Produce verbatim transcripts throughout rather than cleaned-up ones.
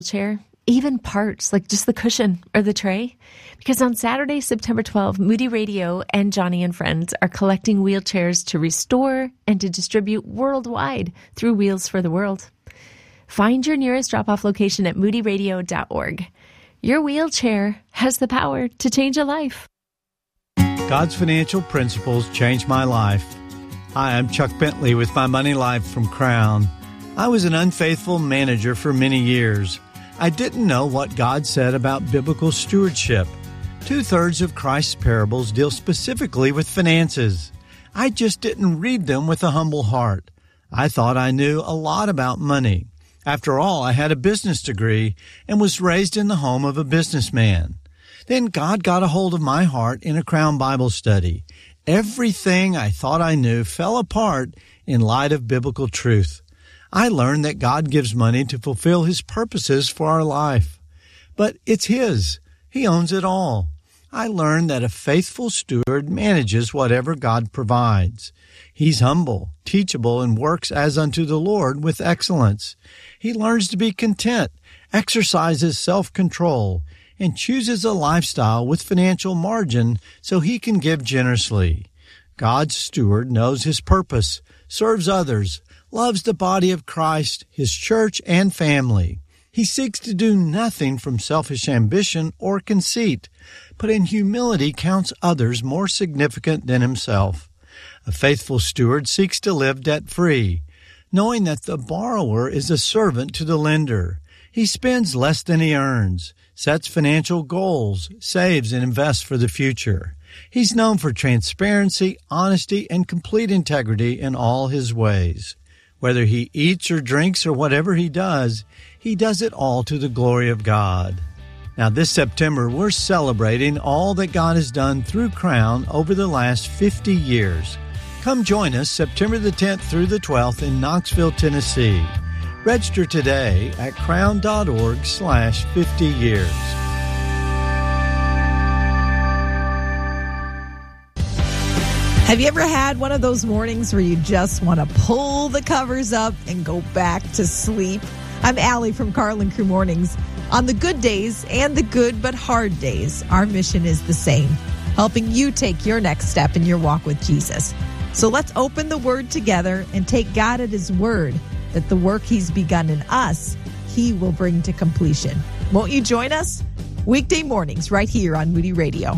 chair, even parts like just the cushion or the tray. Because on Saturday, September twelfth, Moody Radio and Johnny and Friends are collecting wheelchairs to restore and to distribute worldwide through Wheels for the World. Find your nearest drop-off location at moody radio dot org. Your wheelchair has the power to change a life. God's financial principles changed my life. Hi, I'm Chuck Bentley with My Money Life from Crown. I was an unfaithful manager for many years. I didn't know what God said about biblical stewardship. Two-thirds of Christ's parables deal specifically with finances. I just didn't read them with a humble heart. I thought I knew a lot about money. After all, I had a business degree and was raised in the home of a businessman. Then God got a hold of my heart in a Crown Bible study. Everything I thought I knew fell apart in light of biblical truth. I learned that God gives money to fulfill His purposes for our life. But it's His. He owns it all. I learned that a faithful steward manages whatever God provides. He's humble, teachable, and works as unto the Lord with excellence. He learns to be content, exercises self-control, and chooses a lifestyle with financial margin so he can give generously. God's steward knows his purpose, serves others, loves the body of Christ, His church, and family. He seeks to do nothing from selfish ambition or conceit, but in humility counts others more significant than himself. A faithful steward seeks to live debt-free, knowing that the borrower is a servant to the lender. He spends less than he earns, sets financial goals, saves, and invests for the future. He's known for transparency, honesty, and complete integrity in all his ways. Whether he eats or drinks or whatever he does, he does it all to the glory of God. Now, this September, we're celebrating all that God has done through Crown over the last fifty years. Come join us September the tenth through the twelfth in Knoxville, Tennessee. Register today at crown.org slash 50 years. Have you ever had one of those mornings where you just want to pull the covers up and go back to sleep? I'm Allie from Carl and Crew Mornings. On the good days and the good but hard days, our mission is the same, helping you take your next step in your walk with Jesus. So let's open the Word together and take God at His word that the work He's begun in us, He will bring to completion. Won't you join us? Weekday mornings right here on Moody Radio.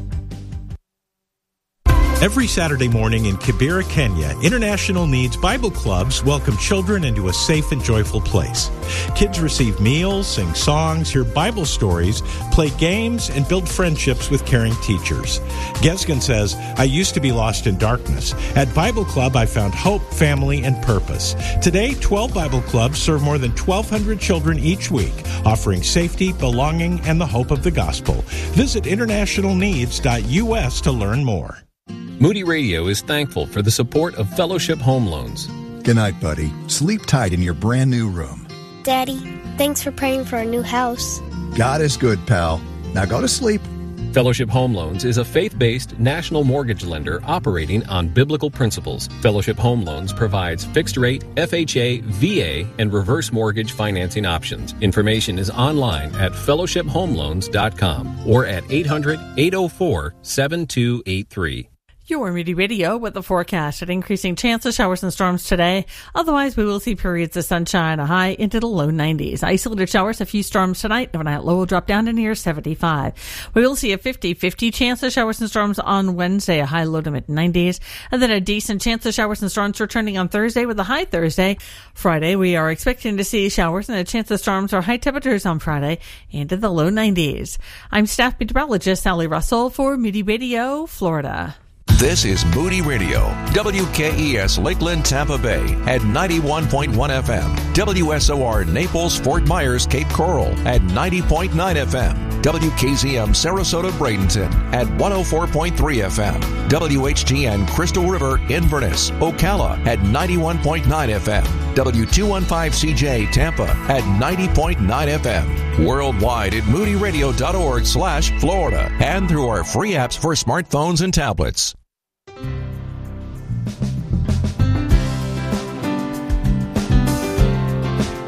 Every Saturday morning in Kibera, Kenya, International Needs Bible Clubs welcome children into a safe and joyful place. Kids receive meals, sing songs, hear Bible stories, play games, and build friendships with caring teachers. Gesgen says, I used to be lost in darkness. At Bible Club, I found hope, family, and purpose. Today, twelve Bible Clubs serve more than twelve hundred children each week, offering safety, belonging, and the hope of the gospel. Visit international needs dot U S to learn more. Moody Radio is thankful for the support of Fellowship Home Loans. Good night, buddy. Sleep tight in your brand new room. Daddy, thanks for praying for our new house. God is good, pal. Now go to sleep. Fellowship Home Loans is a faith-based national mortgage lender operating on biblical principles. Fellowship Home Loans provides fixed-rate, F H A, V A, and reverse mortgage financing options. Information is online at fellowship home loans dot com or at eight hundred, eight oh four, seven two eight three. Your Moody Radio with the forecast. An increasing chance of showers and storms today. Otherwise, we will see periods of sunshine, a high into the low nineties. Isolated showers, a few storms tonight. Overnight low will drop down to near seventy-five. We will see a fifty-fifty chance of showers and storms on Wednesday, a high low to mid nineties. And then a decent chance of showers and storms returning on Thursday with a high Thursday. Friday, we are expecting to see showers and a chance of storms or high temperatures on Friday into the low nineties. I'm staff meteorologist Sally Russell for Moody Radio, Florida. This is Moody Radio, W K E S Lakeland, Tampa Bay at ninety-one point one F M, W S O R Naples, Fort Myers, Cape Coral at ninety point nine F M, W K Z M Sarasota, Bradenton at one oh four point three F M, W H T N Crystal River, Inverness, Ocala at ninety-one point nine F M, W two fifteen C J Tampa at ninety point nine F M, worldwide at moody radio dot org slash Florida and through our free apps for smartphones and tablets.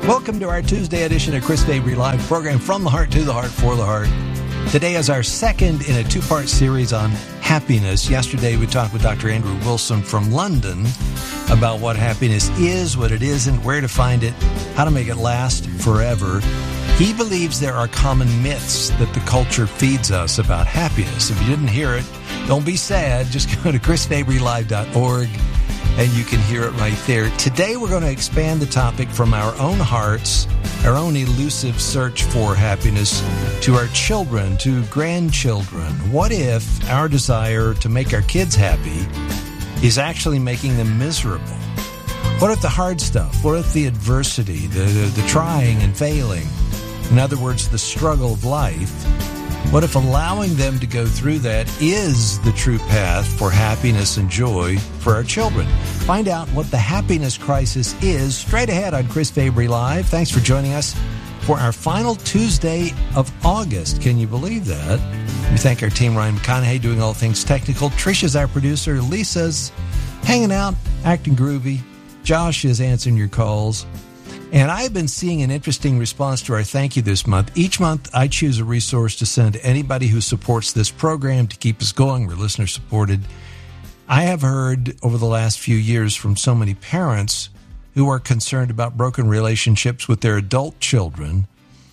Welcome to our Tuesday edition of Chris Fabry Live program, From the Heart to the Heart for the Heart. Today is our second in a two-part series on happiness. Yesterday we talked with Doctor Andrew Wilson from London about what happiness is, what it isn't, where to find it, how to make it last forever. He believes there are common myths that the culture feeds us about happiness. If you didn't hear it, don't be sad. Just go to chris fabry live dot org and you can hear it right there. Today we're going to expand the topic from our own hearts, our own elusive search for happiness, to our children, to grandchildren. What if our desire to make our kids happy is actually making them miserable? What if the hard stuff, what if the adversity, the, the, the trying and failing, in other words, the struggle of life, what if allowing them to go through that is the true path for happiness and joy for our children? Find out what the happiness crisis is straight ahead on Chris Fabry Live. Thanks for joining us for our final Tuesday of August. Can you believe that? We thank our team, Ryan McConaughey, doing all things technical. Trisha's our producer. Lisa's hanging out, acting groovy. Josh is answering your calls. And I've been seeing an interesting response to our thank you this month. Each month, I choose a resource to send to anybody who supports this program to keep us going. We're listener-supported. I have heard over the last few years from so many parents who are concerned about broken relationships with their adult children.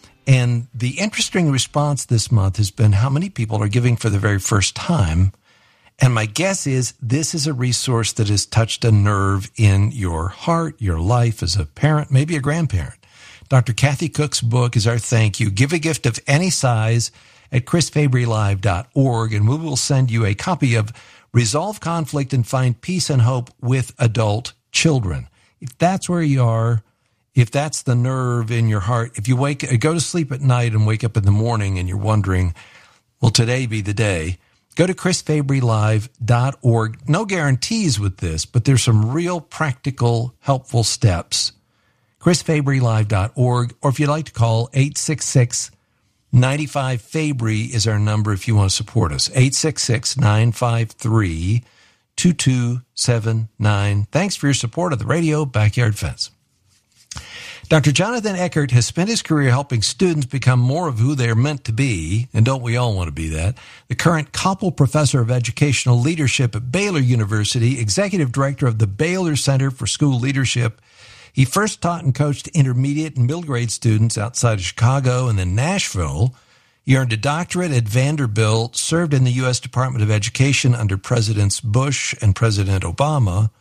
And the interesting response this month has been how many people are giving for the very first time. And my guess is this is a resource that has touched a nerve in your heart, your life as a parent, maybe a grandparent. Doctor Kathy Cook's book is our thank you. Give a gift of any size at chris fabry live dot org, and we will send you a copy of Resolve Conflict and Find Peace and Hope with Adult Children. If that's where you are, if that's the nerve in your heart, if you wake, go to sleep at night and wake up in the morning and you're wondering, will today be the day? Go to chris fabry live dot org. No guarantees with this, but there's some real practical, helpful steps. chris fabry live dot org, or if you'd like to call, eight six six, nine five, Fabry is our number if you want to support us. eight six six, nine five three, two two seven nine. Thanks for your support of the Radio Backyard Fence. Doctor Jonathan Eckert has spent his career helping students become more of who they're meant to be, and don't we all want to be that? The current Koppel Professor of Educational Leadership at Baylor University, Executive Director of the Baylor Center for School Leadership. He first taught and coached intermediate and middle grade students outside of Chicago and then Nashville. He earned a doctorate at Vanderbilt, served in the U S Department of Education under Presidents Bush and President Obama,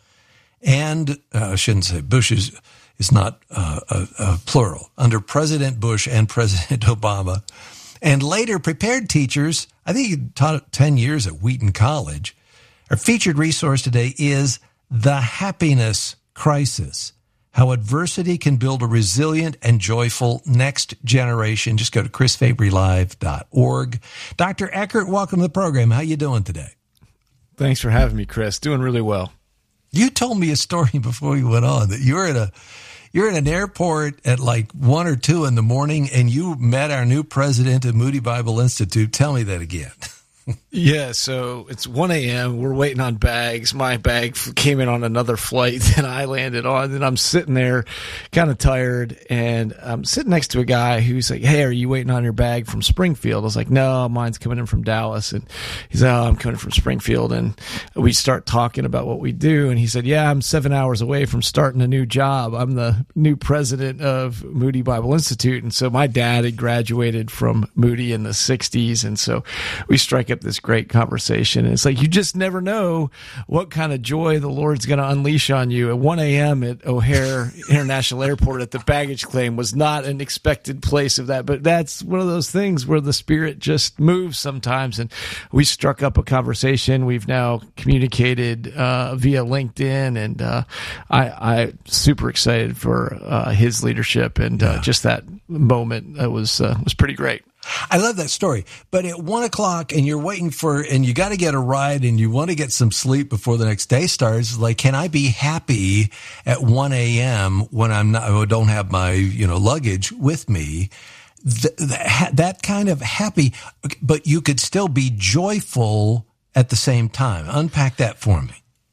and uh, I shouldn't say Bush is... is not uh, a, a plural, under President Bush and President Obama, and later prepared teachers. I think he taught ten years at Wheaton College. Our featured resource today is The Happiness Crisis, How Adversity Can Build a Resilient and Joyful Next Generation. Just go to chris fabry live dot org. Doctor Eckert, welcome to the program. How you doing today? Thanks for having me, Chris. Doing really well. You told me a story before you went on that you were at a You're in an airport at like one or two in the morning, and you met our new president at Moody Bible Institute. Tell me that again. Yeah, so it's one a.m. We're waiting on bags. My bag came in on another flight than I landed on, and I'm sitting there kind of tired, and I'm sitting next to a guy who's like, hey, are you waiting on your bag from Springfield? I was like, no, mine's coming in from Dallas. And he's like, oh, I'm coming from Springfield. And we start talking about what we do, and he said, yeah, I'm seven hours away from starting a new job. I'm the new president of Moody Bible Institute. And so my dad had graduated from Moody in the sixties, and so we strike up this great conversation. And it's like, you just never know what kind of joy the Lord's going to unleash on you. At one a.m. at O'Hare International Airport at the baggage claim was not an expected place of that, but that's one of those things where the Spirit just moves sometimes. And we struck up a conversation. We've now communicated uh, via LinkedIn, and uh, I, I'm super excited for uh, his leadership, and uh, just that moment that was uh, was pretty great. I love that story. But at one o'clock and you're waiting for, and you got to get a ride and you want to get some sleep before the next day starts. Like, can I be happy at one a.m. when I'm not, I don't have my, you know, luggage with me? Th- that, that kind of happy, but you could still be joyful at the same time. Unpack that for me.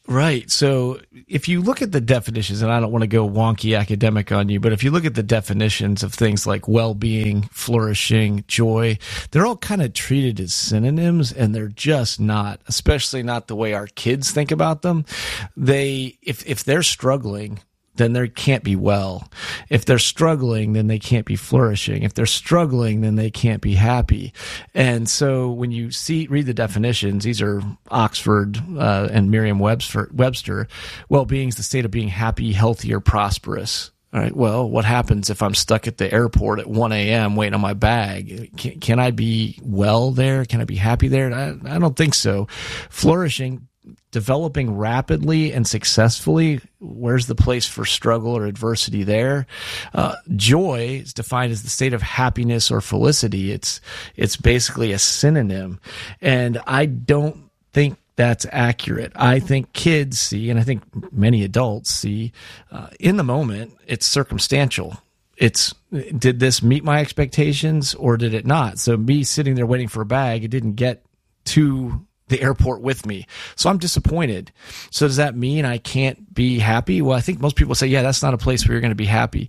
Right. So if you look at the definitions, and I don't want to go wonky academic on you, but if you look at the definitions of things like well-being, flourishing, joy, they're all kind of treated as synonyms, and they're just not, especially not the way our kids think about them. They, if, if they're struggling, then they can't be well. If they're struggling, then they can't be flourishing. If they're struggling, then they can't be happy. And so when you see, read the definitions, these are Oxford uh, and Merriam-Webster. Webster. Well-being is the state of being happy, healthy, or prosperous. All right, well, what happens if I'm stuck at the airport at one a.m. waiting on my bag? Can, can I be well there? Can I be happy there? I, I don't think so. Flourishing, developing rapidly and successfully, where's the place for struggle or adversity there? Uh, joy is defined as the state of happiness or felicity. It's it's basically a synonym, and I don't think that's accurate. I think kids see, and I think many adults see, uh, in the moment, it's circumstantial. It's, did this meet my expectations or did it not? So me sitting there waiting for a bag, it didn't get to the airport with me. So I'm disappointed. So does that mean I can't be happy? Well, I think most people say, yeah, that's not a place where you're going to be happy.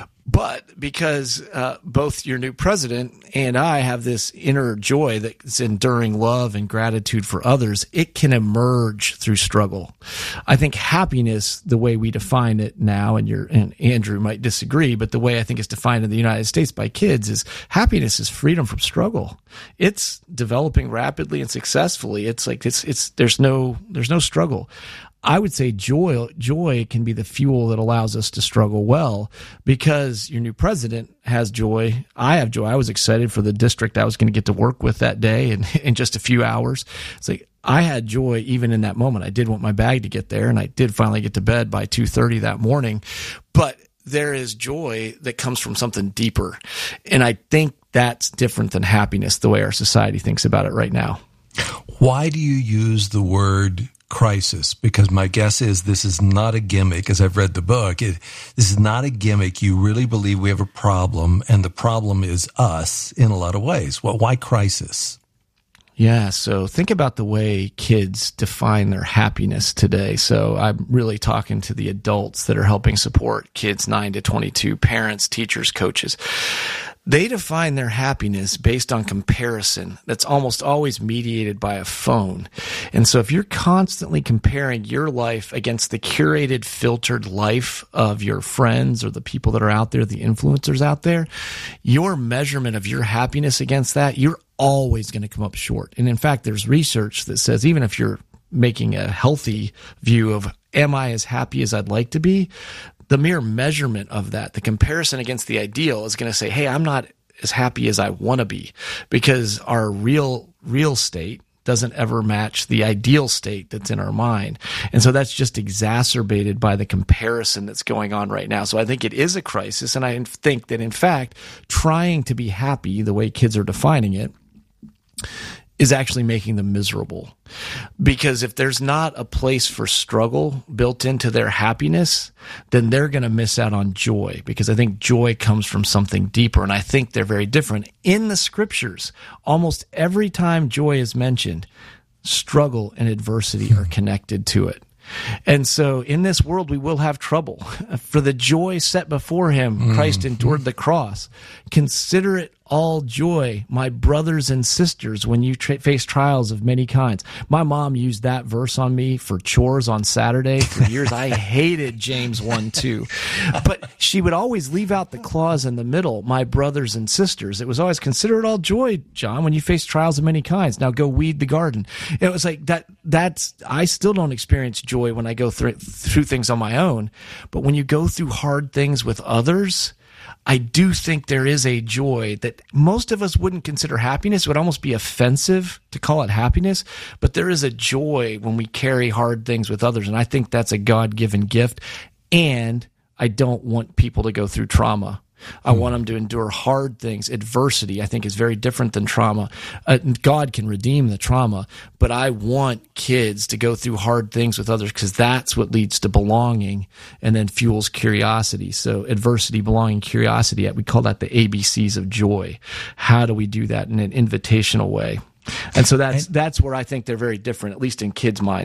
But because uh, both your new president and I have this inner joy that's enduring love and gratitude for others, it can emerge through struggle. I think happiness, the way we define it now, and your and Andrew might disagree, but the way I think it's defined in the United States by kids is happiness is freedom from struggle. It's developing rapidly and successfully. It's like it's it's there's no there's no struggle. I would say joy joy can be the fuel that allows us to struggle well, because your new president has joy. I have joy. I was excited for the district I was going to get to work with that day and in just a few hours. It's like I had joy even in that moment. I did want my bag to get there, and I did finally get to bed by two thirty that morning. But there is joy that comes from something deeper. And I think that's different than happiness, the way our society thinks about it right now. Why do you use the word crisis? Because my guess is this is not a gimmick. As I've read the book, it, this is not a gimmick. You really believe we have a problem, and the problem is us in a lot of ways. Well, why crisis? Yeah, so think about the way kids define their happiness today. So I'm really talking to the adults that are helping support kids nine to twenty-two, parents, teachers, coaches. They define their happiness based on comparison that's almost always mediated by a phone. And so if you're constantly comparing your life against the curated, filtered life of your friends or the people that are out there, the influencers out there, your measurement of your happiness against that, you're always going to come up short. And in fact, there's research that says even if you're making a healthy view of, am I as happy as I'd like to be? The mere measurement of that, the comparison against the ideal, is going to say, hey, I'm not as happy as I want to be, because our real, real state doesn't ever match the ideal state that's in our mind. And so that's just exacerbated by the comparison that's going on right now. So I think it is a crisis. And I think that, in fact, trying to be happy the way kids are defining it is actually making them miserable. Because if there's not a place for struggle built into their happiness, then they're going to miss out on joy, because I think joy comes from something deeper, and I think they're very different. In the scriptures, almost every time joy is mentioned, struggle and adversity are connected to it. And so in this world, we will have trouble. For the joy set before him, Christ mm. endured the cross. Consider it all joy, my brothers and sisters, when you tra- face trials of many kinds. My mom used that verse on me for chores on Saturday for years. I hated James one two. But she would always leave out the clause in the middle, my brothers and sisters. It was always, consider it all joy, John, when you face trials of many kinds. Now go weed the garden. It was like that. That's, I still don't experience joy when I go through, through things on my own. But when you go through hard things with others, I do think there is a joy that most of us wouldn't consider happiness. It would almost be offensive to call it happiness, but there is a joy when we carry hard things with others, and I think that's a God-given gift, and I don't want people to go through trauma. I want them to endure hard things. Adversity, I think, is very different than trauma. Uh, God can redeem the trauma, but I want kids to go through hard things with others, because that's what leads to belonging and then fuels curiosity. So adversity, belonging, curiosity, we call that the A B Cs of joy. How do we do that in an invitational way? And so that's, that's where I think they're very different, at least in kids' minds.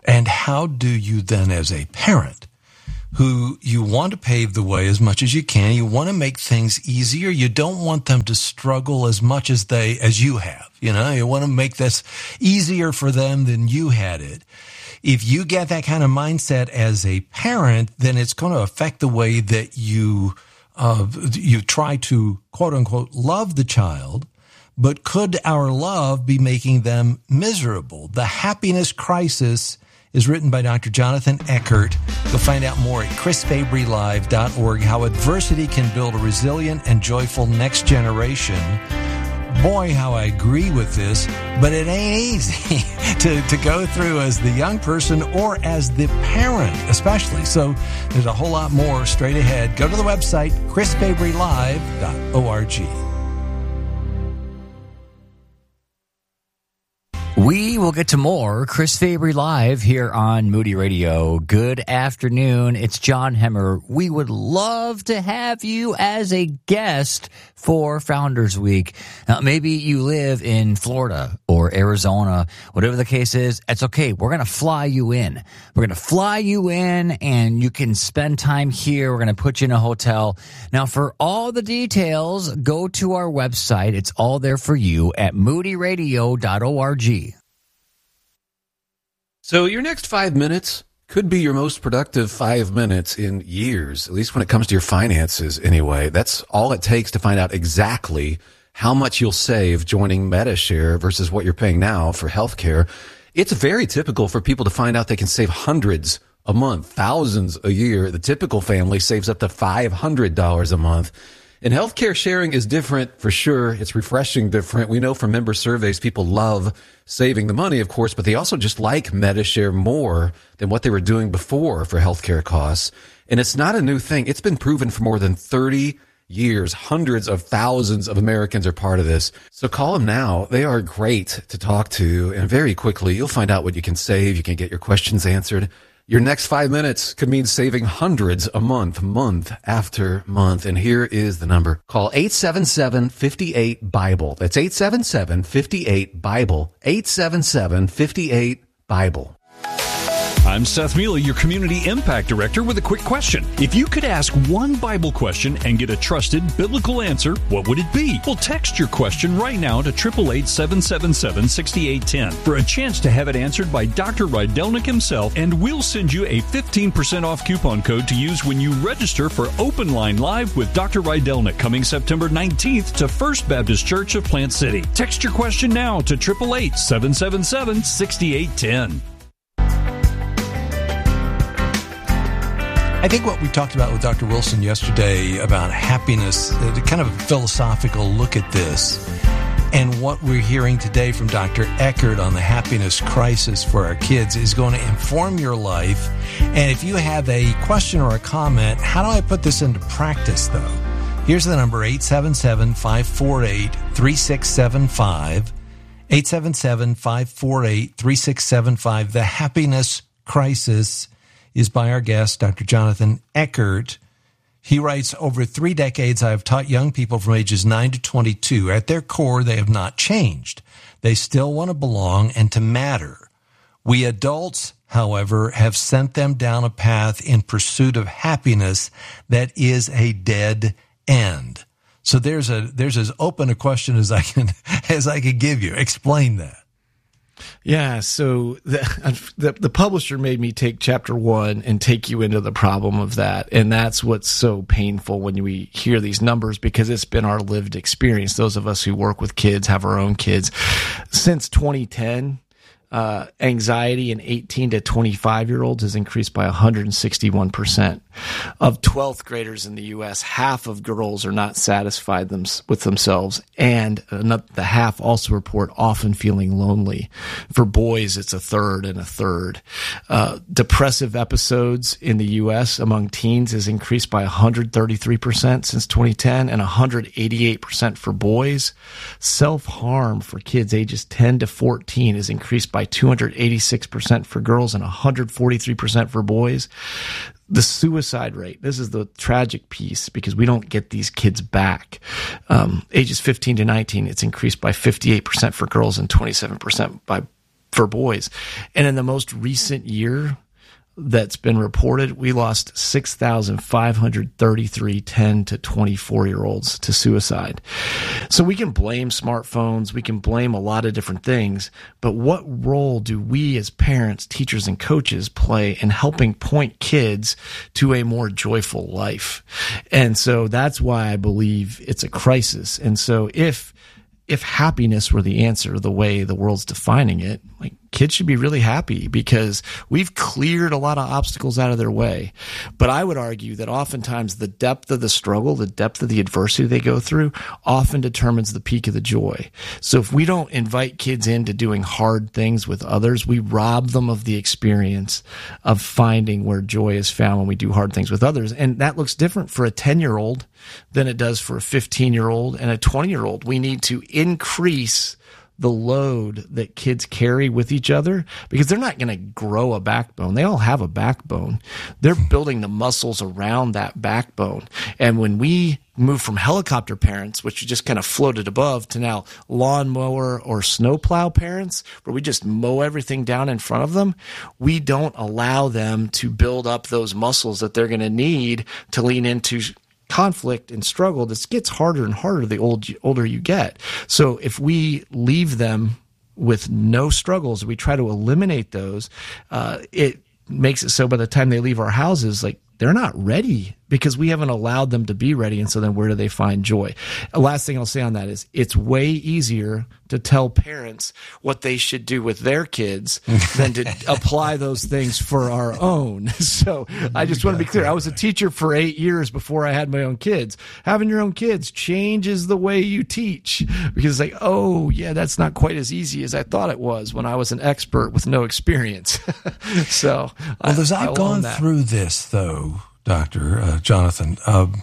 And how do you then, as a parent, who you want to pave the way as much as you can, you want to make things easier, you don't want them to struggle as much as they as you have. You know, you want to make this easier for them than you had it. If you get that kind of mindset as a parent, then it's going to affect the way that you uh, you try to, quote unquote, love the child. But could our love be making them miserable? The Happiness Crisis is written by Doctor Jonathan Eckert. You'll find out more at chris fabry live dot org, how adversity can build a resilient and joyful next generation. Boy, how I agree with this, but it ain't easy to, to go through as the young person or as the parent, especially. So there's a whole lot more straight ahead. Go to the website, chris fabry live dot org. We will get to more Chris Fabry Live here on Moody Radio. Good afternoon. It's John Hemmer. We would love to have you as a guest for Founders Week. Now, maybe you live in Florida or Arizona, whatever the case is, it's okay. We're going to fly you in. We're going to fly you in and you can spend time here. We're going to put you in a hotel. Now, for all the details, go to our website. It's all there for you at moody radio dot org. So your next five minutes could be your most productive five minutes in years, at least when it comes to your finances anyway. That's all it takes to find out exactly how much you'll save joining Medi-Share versus what you're paying now for healthcare. It's very typical for people to find out they can save hundreds a month, thousands a year. The typical family saves up to five hundred dollars a month. And healthcare sharing is different for sure. It's refreshing different. We know from member surveys, people love saving the money, of course, but they also just like Medi-Share more than what they were doing before for healthcare costs. And it's not a new thing. It's been proven for more than thirty years. Hundreds of thousands of Americans are part of this. So call them now. They are great to talk to. And very quickly, you'll find out what you can save. You can get your questions answered. Your next five minutes could mean saving hundreds a month, month after month. And here is the number. Call eight seven seven, five eight, BIBLE. That's eight seven seven, five eight, BIBLE. eight seven seven, five eight, BIBLE. I'm Seth Mealy, your Community Impact Director, with a quick question. If you could ask one Bible question and get a trusted biblical answer, what would it be? Well, text your question right now to eight eight eight, seven seven seven, six eight one zero for a chance to have it answered by Doctor Rydelnik himself, and we'll send you a fifteen percent off coupon code to use when you register for Open Line Live with Doctor Rydelnik coming September nineteenth to First Baptist Church of Plant City. Text your question now to eight eight eight, seven seven seven, six eight one zero. I think what we talked about with Doctor Wilson yesterday about happiness, uh, kind of a philosophical look at this, and what we're hearing today from Doctor Eckert on the happiness crisis for our kids is going to inform your life. And if you have a question or a comment, how do I put this into practice, though? Here's the number, eight seven seven, five four eight, three six seven five, eight seven seven, five four eight, three six seven five. The Happiness Crisis is by our guest, Doctor Jonathan Eckert. He writes, over three decades, I have taught young people from ages nine to twenty-two. At their core, they have not changed. They still want to belong and to matter. We adults, however, have sent them down a path in pursuit of happiness that is a dead end. So there's a there's as open a question as I can as I can give you. Explain that. Yeah, so the, the the publisher made me take chapter one and take you into the problem of that. And that's what's so painful when we hear these numbers, because it's been our lived experience. Those of us who work with kids, have our own kids. Since twenty ten, uh, anxiety in eighteen to twenty-five year olds has increased by one hundred sixty-one percent. Of twelfth graders in the U S, half of girls are not satisfied them, with themselves, and another, the half also report often feeling lonely. For boys, it's a third and a third. Uh, depressive episodes in the U S among teens has increased by one hundred thirty-three percent since twenty ten, and one hundred eighty-eight percent for boys. Self-harm for kids ages ten to fourteen has increased by two hundred eighty-six percent for girls and one hundred forty-three percent for boys. The suicide rate, this is the tragic piece, because we don't get these kids back. Um, ages fifteen to nineteen, it's increased by fifty-eight percent for girls and twenty-seven percent by for boys. And in the most recent year that's been reported, we lost six thousand five hundred thirty-three ten to twenty-four year olds to suicide. So we can blame smartphones, we can blame a lot of different things, but what role do we as parents, teachers, and coaches play in helping point kids to a more joyful life? And so that's why I believe it's a crisis. And so if if happiness were the answer, the way the world's defining it, like, kids should be really happy because we've cleared a lot of obstacles out of their way. But I would argue that oftentimes the depth of the struggle, the depth of the adversity they go through often determines the peak of the joy. So if we don't invite kids into doing hard things with others, we rob them of the experience of finding where joy is found when we do hard things with others. And that looks different for a ten-year-old than it does for a fifteen-year-old and a twenty-year-old. We need to increase the load that kids carry with each other because they're not going to grow a backbone. They all have a backbone. They're building the muscles around that backbone. And when we move from helicopter parents, which just kind of floated above, to now lawnmower or snowplow parents, where we just mow everything down in front of them, we don't allow them to build up those muscles that they're going to need to lean into conflict and struggle. This gets harder and harder the old, older you get. So if we leave them with no struggles, we try to eliminate those, uh, it makes it so by the time they leave our houses, like, they're not ready because we haven't allowed them to be ready. And so then where do they find joy? The last thing I'll say on that is it's way easier to tell parents what they should do with their kids than to apply those things for our own. So I just want to be clear. I was a teacher for eight years before I had my own kids. Having your own kids changes the way you teach because it's like, oh, yeah, that's not quite as easy as I thought it was when I was an expert with no experience. So well, as I, I've gone through this, though, Doctor Uh, Jonathan, um,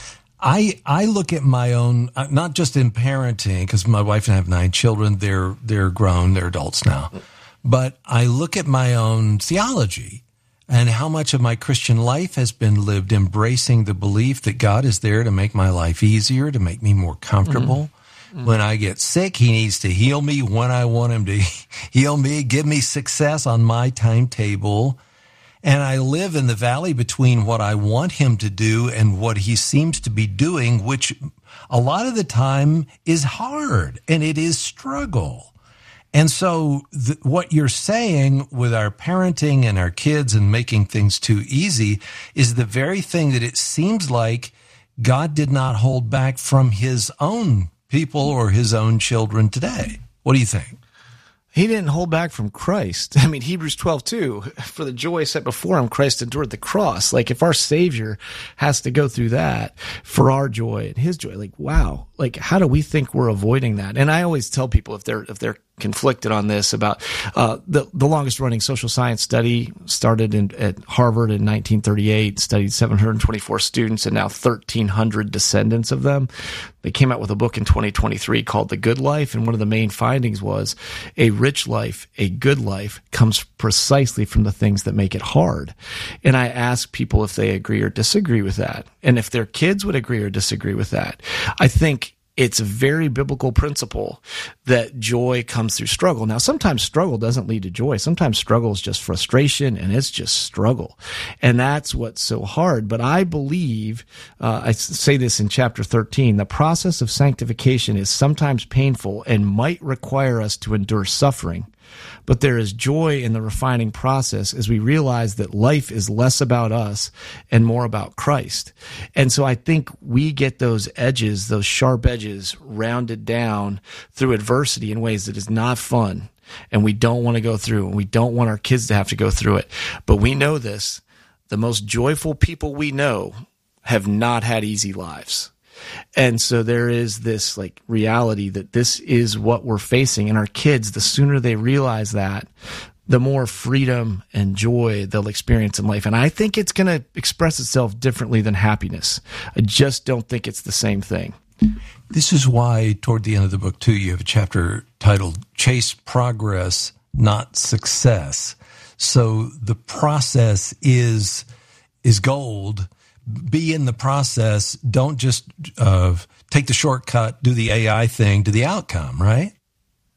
I I look at my own, uh, not just in parenting, because my wife and I have nine children. They're they're grown, they're adults now. But I look at my own theology and how much of my Christian life has been lived embracing the belief that God is there to make my life easier, to make me more comfortable. Mm-hmm. When I get sick, he needs to heal me when I want him to heal me, give me success on my timetable. And I live in the valley between what I want him to do and what he seems to be doing, which a lot of the time is hard and it is struggle. And so th- what you're saying with our parenting and our kids and making things too easy is the very thing that it seems like God did not hold back from his own people or his own children today. What do you think? He didn't hold back from Christ. I mean, Hebrews twelve two, for the joy set before him, Christ endured the cross. Like, if our Savior has to go through that for our joy and his joy, like, wow, like, how do we think we're avoiding that? And I always tell people if they're, if they're conflicted on this about, uh, the, the longest running social science study started in, at Harvard in nineteen thirty-eight, studied seven hundred twenty-four students and now thirteen hundred descendants of them. They came out with a book in twenty twenty-three called The Good Life. And one of the main findings was a rich life, a good life comes precisely from the things that make it hard. And I ask people if they agree or disagree with that. And if their kids would agree or disagree with that. I think it's a very biblical principle that joy comes through struggle. Now, sometimes struggle doesn't lead to joy. Sometimes struggle is just frustration and it's just struggle. And that's what's so hard. But I believe, uh, I say this in chapter thirteen, the process of sanctification is sometimes painful and might require us to endure suffering. But there is joy in the refining process as we realize that life is less about us and more about Christ. And so I think we get those edges, those sharp edges, rounded down through adversity in ways that is not fun. And we don't want to go through, and we don't want our kids to have to go through it. But we know this. The most joyful people we know have not had easy lives. And so there is this like reality that this is what we're facing. And our kids, the sooner they realize that, the more freedom and joy they'll experience in life. And I think it's going to express itself differently than happiness. I just don't think it's the same thing. This is why toward the end of the book, too, you have a chapter titled Chase Progress, Not Success. So the process is is gold. Be in the process. Don't just uh, take the shortcut, do the A I thing to the outcome, right?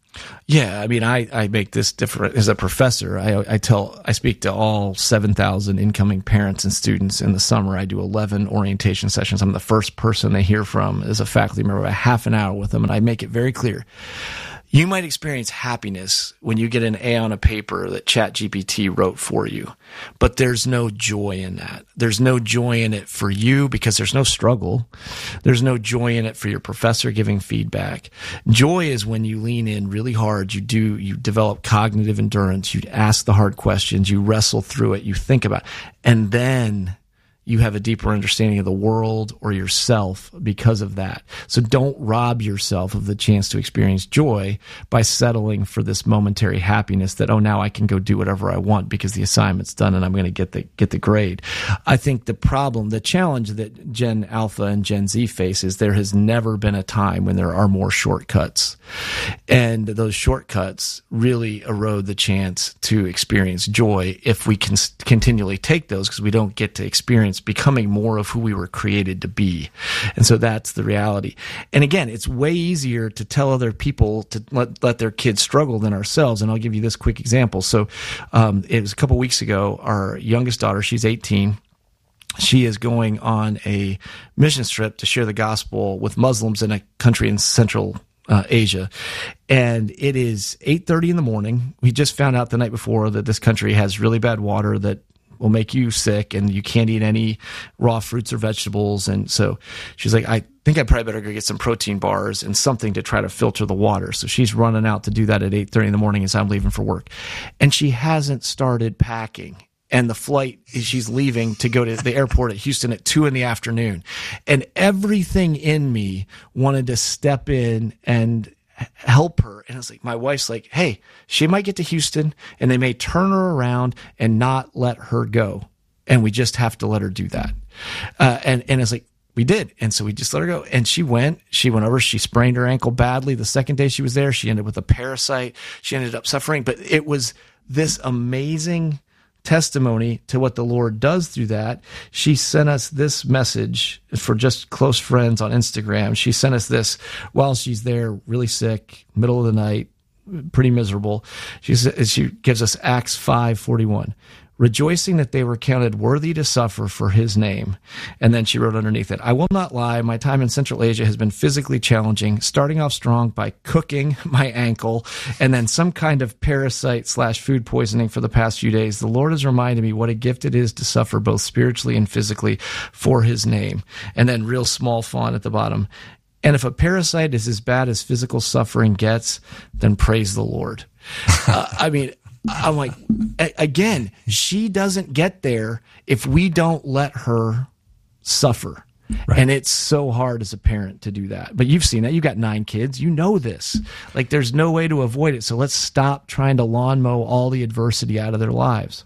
Yeah, I mean, I, I make this different as a professor. I, I tell, I speak to all seven thousand incoming parents and students in the summer. I do eleven orientation sessions. I'm the first person they hear from as a faculty member, about half an hour with them, and I make it very clear. You might experience happiness when you get an A on a paper that ChatGPT wrote for you, but there's no joy in that. There's no joy in it for you because there's no struggle. There's no joy in it for your professor giving feedback. Joy is when you lean in really hard. You do, you develop cognitive endurance. You ask the hard questions. You wrestle through it. You think about it. And then you have a deeper understanding of the world or yourself because of that. So don't rob yourself of the chance to experience joy by settling for this momentary happiness that, oh, now I can go do whatever I want because the assignment's done and I'm going to get the get the grade. I think the problem, the challenge that Gen Alpha and Gen Z face is there has never been a time when there are more shortcuts. And those shortcuts really erode the chance to experience joy if we can continually take those, because we don't get to experience becoming more of who we were created to be. And so that's the reality. And again, it's way easier to tell other people to let, let their kids struggle than ourselves. And I'll give you this quick example. So um, it was a couple weeks ago, our youngest daughter, she's eighteen. She is going on a mission trip to share the gospel with Muslims in a country in Central Uh, Asia, and it is eight thirty in the morning. We just found out the night before that this country has really bad water that will make you sick, and you can't eat any raw fruits or vegetables. And so she's like, I think I probably better go get some protein bars and something to try to filter the water. So she's running out to do that at eight thirty in the morning as I'm leaving for work, and she hasn't started packing. And the flight, she's leaving to go to the airport at Houston at two in the afternoon. And everything in me wanted to step in and help her. And it's like, my wife's like, hey, she might get to Houston and they may turn her around and not let her go. And we just have to let her do that. Uh, and, and it's like, we did. And so we just let her go. And she went, she went over, she sprained her ankle badly. The second day she was there, she ended up with a parasite. She ended up suffering, but it was this amazing testimony to what the Lord does through that. She sent us this message for just close friends on Instagram. She sent us this while she's there, really sick, middle of the night, pretty miserable. She says, she gives us Acts five forty-one. Rejoicing that they were counted worthy to suffer for his name. And then she wrote underneath it, I will not lie, my time in Central Asia has been physically challenging, starting off strong by cooking my ankle and then some kind of parasite slash food poisoning for the past few days. The Lord has reminded me what a gift it is to suffer both spiritually and physically for his name. And then real small font at the bottom. And if a parasite is as bad as physical suffering gets, then praise the Lord. uh, I mean, I'm like, again, she doesn't get there if we don't let her suffer. Right. And it's so hard as a parent to do that. But you've seen that. You've got nine kids. You know this. Like, there's no way to avoid it. So let's stop trying to lawn mow all the adversity out of their lives.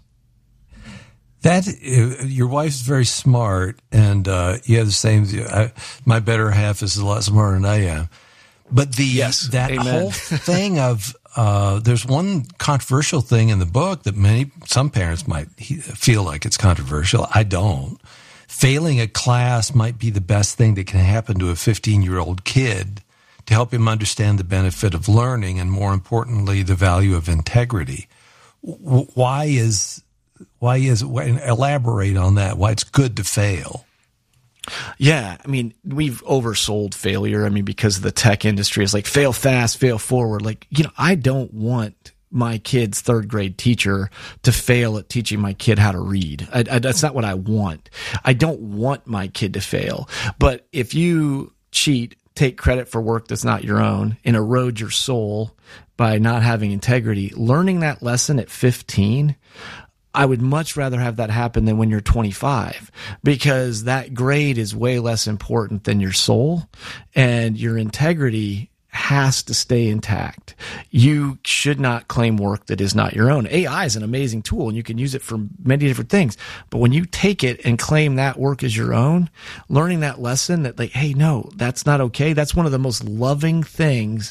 That uh, your wife's very smart, and uh, you have the same. I, my better half is a lot smarter than I am. But the yes, that amen. whole thing of uh, there's one controversial thing in the book that many some parents might feel like it's controversial. I don't. Failing a class might be the best thing that can happen to a fifteen-year-old kid to help him understand the benefit of learning and, more importantly, the value of integrity. W- why is why is elaborate on that? Why it's good to fail? Yeah, I mean, we've oversold failure. I mean, because the tech industry is like, fail fast, fail forward. Like, you know, I don't want my kid's third grade teacher to fail at teaching my kid how to read. I, I, that's not what I want. I don't want my kid to fail. But if you cheat, take credit for work that's not your own, and erode your soul by not having integrity, learning that lesson at fifteen, I would much rather have that happen than when you're twenty-five, because that grade is way less important than your soul, and your integrity has to stay intact. You should not claim work that is not your own. A I is an amazing tool, and you can use it for many different things. But when you take it and claim that work as your own, learning that lesson that, like, hey, no, that's not okay. That's one of the most loving things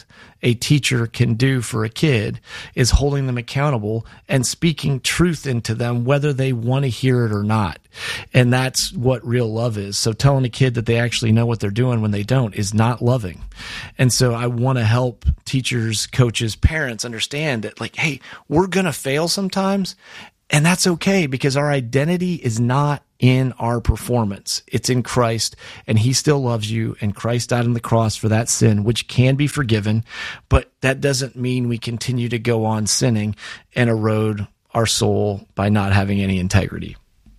a teacher can do for a kid is holding them accountable and speaking truth into them, whether they want to hear it or not. And that's what real love is. So telling a kid that they actually know what they're doing when they don't is not loving. And so I want to help teachers, coaches, parents understand that, like, hey, we're going to fail sometimes. And that's okay, because our identity is not in our performance. It's in Christ, and he still loves you, and Christ died on the cross for that sin, which can be forgiven. But that doesn't mean we continue to go on sinning and erode our soul by not having any integrity.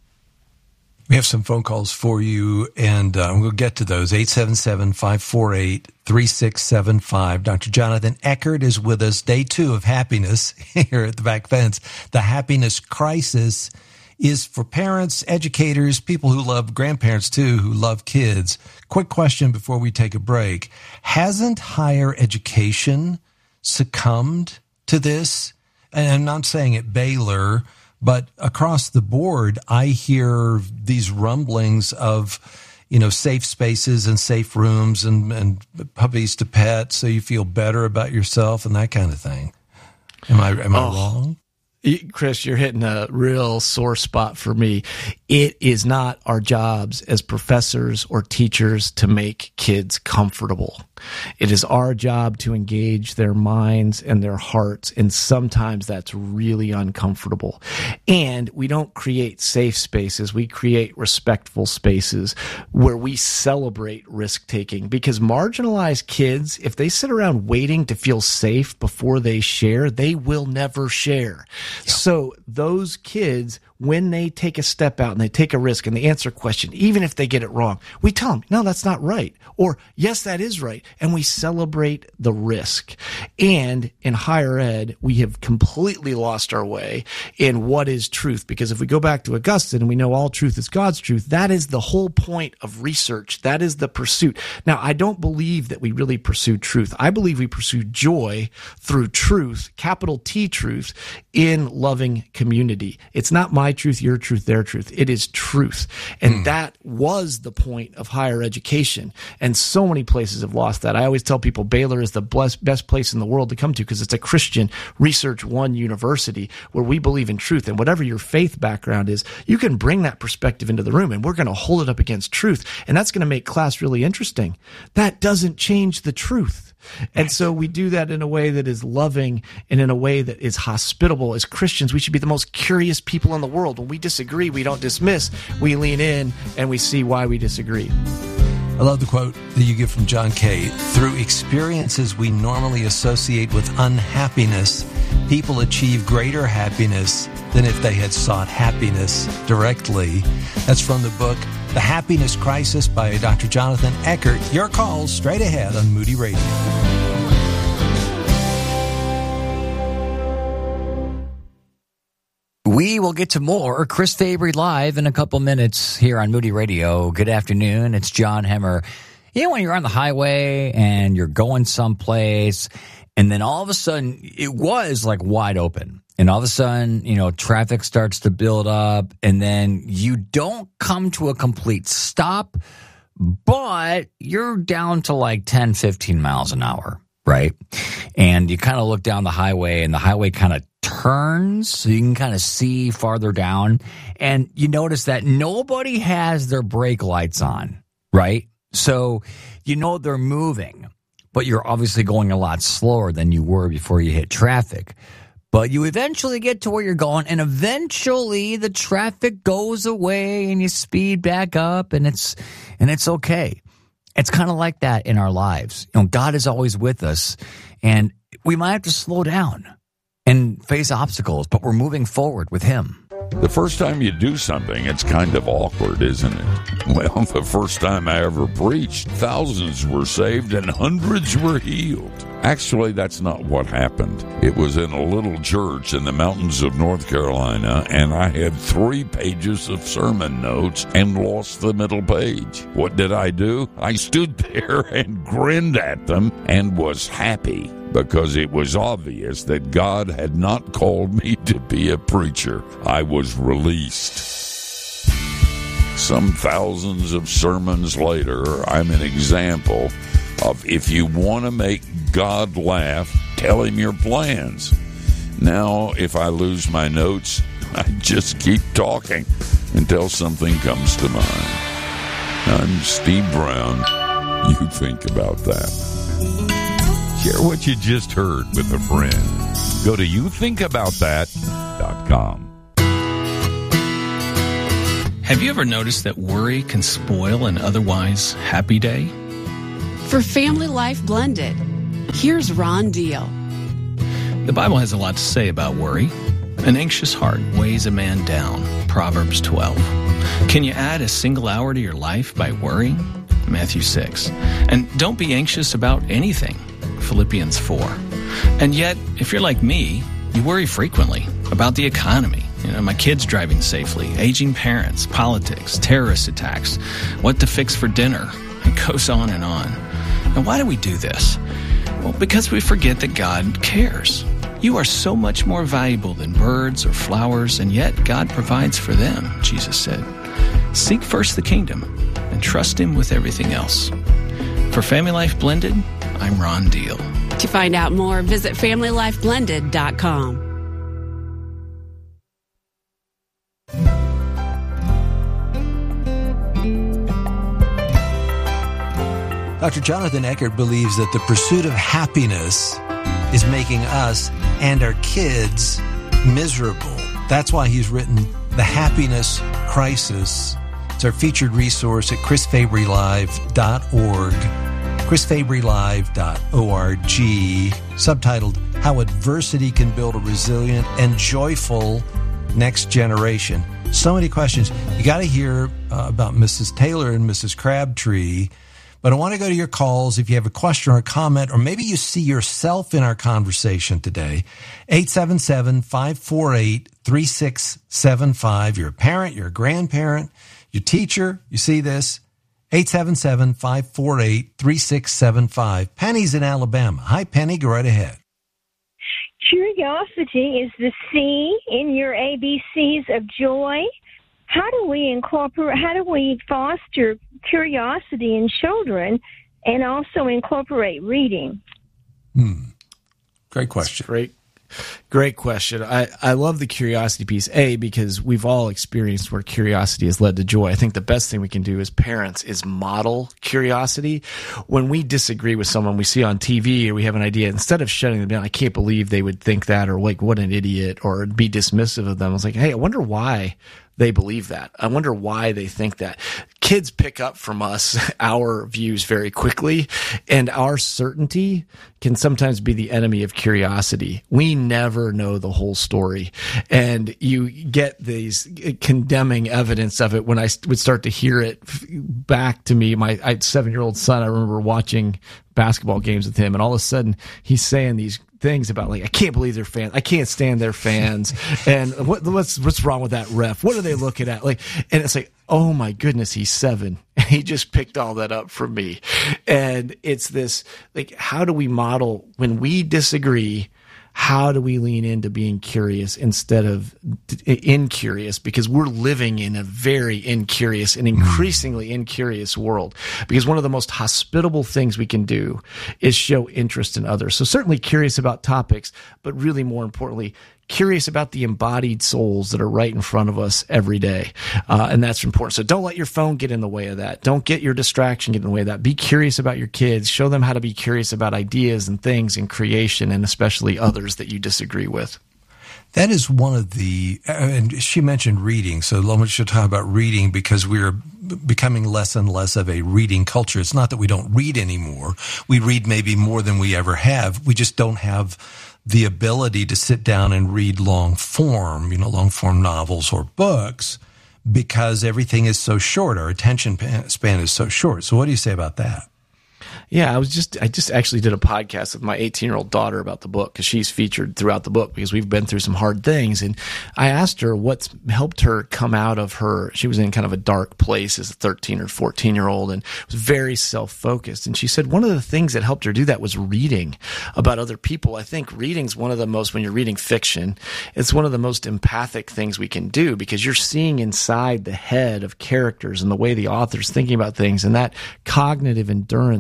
We have some phone calls for you, and uh, we'll get to those. eight seven seven, five four eight, three six seven five. Doctor Jonathan Eckert is with us. Day two of happiness here at the Back Fence. The happiness crisis is for parents, educators, people who love grandparents too, who love kids. Quick question before we take a break. Hasn't higher education succumbed to this? And I'm not saying at Baylor, but across the board, I hear these rumblings of, you know, safe spaces and safe rooms and, and puppies to pet so you feel better about yourself and that kind of thing. Am I am I oh. wrong? Chris, you're hitting a real sore spot for me. It is not our jobs as professors or teachers to make kids comfortable. It is our job to engage their minds and their hearts, and sometimes that's really uncomfortable. And we don't create safe spaces. We create respectful spaces where we celebrate risk-taking, because marginalized kids, if they sit around waiting to feel safe before they share, they will never share. Yeah. So those kids, when they take a step out and they take a risk and they answer a question, even if they get it wrong, we tell them, no, that's not right. Or, yes, that is right. And we celebrate the risk. And in higher ed, we have completely lost our way in what is truth. Because if we go back to Augustine and we know all truth is God's truth, that is the whole point of research. That is the pursuit. Now, I don't believe that we really pursue truth. I believe we pursue joy through truth, capital T truth, in loving community. It's not my truth, your truth, their truth. It is truth. And mm. that was the point of higher education. And so many places have lost that. I always tell people Baylor is the best place in the world to come to, because it's a Christian Research One university where we believe in truth. And whatever your faith background is, you can bring that perspective into the room, and we're going to hold it up against truth. And that's going to make class really interesting. That doesn't change the truth. And so we do that in a way that is loving and in a way that is hospitable. As Christians, we should be the most curious people in the world. When we disagree, we don't dismiss. We lean in and we see why we disagree. I love the quote that you give from John Kay. Through experiences we normally associate with unhappiness, people achieve greater happiness than if they had sought happiness directly. That's from the book The Happiness Crisis by Doctor Jonathan Eckert. Your calls straight ahead on Moody Radio. We will get to more Chris Fabry Live in a couple minutes here on Moody Radio. Good afternoon. It's John Hemmer. You know, when you're on the highway and you're going someplace, and then all of a sudden it was like wide open, and all of a sudden, you know, traffic starts to build up, and then you don't come to a complete stop, but you're down to like ten, fifteen miles an hour, right? And you kind of look down the highway, and the highway kind of turns so you can kind of see farther down, and you notice that nobody has their brake lights on, right? So you know they're moving, but you're obviously going a lot slower than you were before you hit traffic. But you eventually get to where you're going, and eventually the traffic goes away and you speed back up, and it's and it's okay. It's kind of like that in our lives. You know, God is always with us, and we might have to slow down and face obstacles, but we're moving forward with Him. The first time you do something, it's kind of awkward, isn't it? Well, the first time I ever preached, thousands were saved and hundreds were healed. Actually, that's not what happened. It was in a little church in the mountains of North Carolina, and I had three pages of sermon notes and lost the middle page. What did I do? I stood there and grinned at them and was happy, because it was obvious that God had not called me to be a preacher. I was released. Some thousands of sermons later, I'm an example of if you want to make God laugh, tell him your plans. Now, if I lose my notes, I just keep talking until something comes to mind. I'm Steve Brown. You think about that. Share what you just heard with a friend. Go to you think about that dot com. Have you ever noticed that worry can spoil an otherwise happy day? For Family Life Blended, here's Ron Deal. The Bible has a lot to say about worry. An anxious heart weighs a man down, Proverbs twelve. Can you add a single hour to your life by worrying? Matthew six. And don't be anxious about anything, Philippians four. And yet, if you're like me, you worry frequently about the economy. You know, my kids driving safely, aging parents, politics, terrorist attacks, what to fix for dinner. It goes on and on. And why do we do this? Well, because we forget that God cares. You are so much more valuable than birds or flowers, and yet God provides for them, Jesus said. Seek first the kingdom and trust Him with everything else. For Family Life Blended, I'm Ron Deal. To find out more, visit family life blended dot com. Doctor Jonathan Eckert believes that the pursuit of happiness is making us and our kids miserable. That's why he's written The Happiness Crisis. It's our featured resource at chris fabry live dot org, chris fabry live dot org, subtitled How Adversity Can Build a Resilient and Joyful Next Generation. So many questions. You got to hear uh, about Missus Taylor and Missus Crabtree. But I want to go to your calls if you have a question or a comment, or maybe you see yourself in our conversation today. eight seven seven, five four eight, three six seven five. You're a parent, you're a grandparent, your teacher, you see this. eight seven seven, five four eight, three six seven five. Penny's in Alabama. Hi, Penny. Go right ahead. Curiosity is the C in your A B Cs of joy. How do we incorporate, how do we foster curiosity in children and also incorporate reading? Hmm. Great question. Great. Great question. I, I love the curiosity piece, A, because we've all experienced where curiosity has led to joy. I think the best thing we can do as parents is model curiosity. When we disagree with someone we see on T V or we have an idea, instead of shutting them down, I can't believe they would think that, or like, what an idiot, or be dismissive of them. I was like, hey, I wonder why they believe that. I wonder why they think that. Kids pick up from us our views very quickly, and our certainty can sometimes be the enemy of curiosity. We never know the whole story, and you get these condemning evidence of it when I would start to hear it back to me. My I had a seven-year-old son, I remember watching basketball games with him, and all of a sudden he's saying these things about, like, I can't believe they're fans. I can't stand their fans. And what, what's what's wrong with that ref? What are they looking at? Like, and it's like, oh my goodness, he's seven. And he just picked all that up from me. And it's this, like, how do we model when we disagree? How do we lean into being curious instead of incurious? Because we're living in a very incurious and increasingly incurious world. Because one of the most hospitable things we can do is show interest in others. So certainly curious about topics, but really more importantly, curious about the embodied souls that are right in front of us every day. Uh, and that's important. So don't let your phone get in the way of that. Don't get your distraction get in the way of that. Be curious about your kids. Show them how to be curious about ideas and things and creation, and especially others that you disagree with. That is one of the, and she mentioned reading, so we should talk about reading because we're becoming less and less of a reading culture. It's not that we don't read anymore. We read maybe more than we ever have. We just don't have the ability to sit down and read long form, you know, long form novels or books, because everything is so short. Our attention span is so short. So what do you say about that? Yeah, I was just I just actually did a podcast with my eighteen-year-old daughter about the book, because she's featured throughout the book because we've been through some hard things. And I asked her what's helped her come out of her, she was in kind of a dark place as a thirteen or fourteen-year-old and was very self-focused. And she said one of the things that helped her do that was reading about other people. I think reading's one of the most, when you're reading fiction, it's one of the most empathic things we can do, because you're seeing inside the head of characters and the way the author's thinking about things, and that cognitive endurance that's required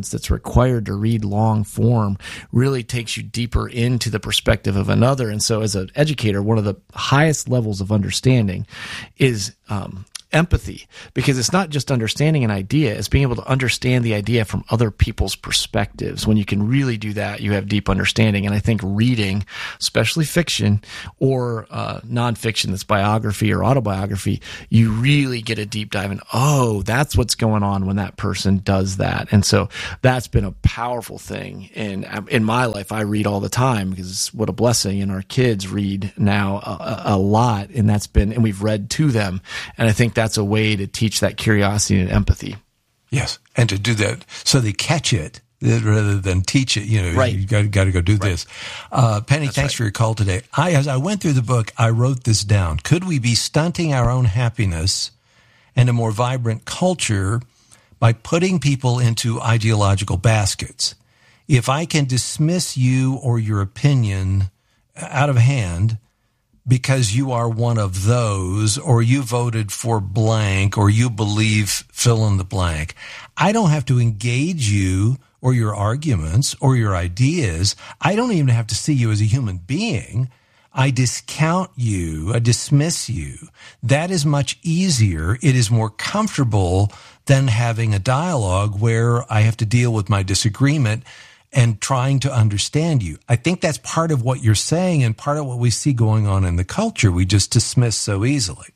required to read long form really takes you deeper into the perspective of another. And so as an educator, one of the highest levels of understanding is um, empathy, because it's not just understanding an idea, it's being able to understand the idea from other people's perspectives. When you can really do that, you have deep understanding. And I think reading, especially fiction or uh, nonfiction that's biography or autobiography, you really get a deep dive in, oh, that's what's going on when that person does that. And so that's been a powerful thing. And in my life, I read all the time because what a blessing. And our kids read now a, a lot, and that's been, and we've read to them. And I think that's a way to teach that curiosity and empathy. Yes, and to do that so they catch it rather than teach it. You know, right. you got, got to go do right. this. Uh, Penny, That's thanks right. for your call today. I, as I went through the book, I wrote this down. Could we be stunting our own happiness and a more vibrant culture by putting people into ideological baskets? If I can dismiss you or your opinion out of hand because you are one of those, or you voted for blank, or you believe fill in the blank, I don't have to engage you or your arguments or your ideas. I don't even have to see you as a human being. I discount you. I dismiss you. That is much easier. It is more comfortable than having a dialogue where I have to deal with my disagreement and trying to understand you. I think that's part of what you're saying and part of what we see going on in the culture. We just dismiss so easily.